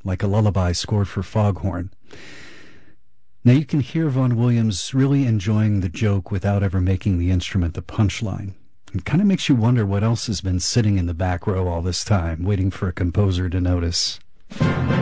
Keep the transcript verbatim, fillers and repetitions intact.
like a lullaby scored for foghorn. Now you can hear Vaughan Williams really enjoying the joke without ever making the instrument the punchline. It kind of makes you wonder what else has been sitting in the back row all this time, waiting for a composer to notice.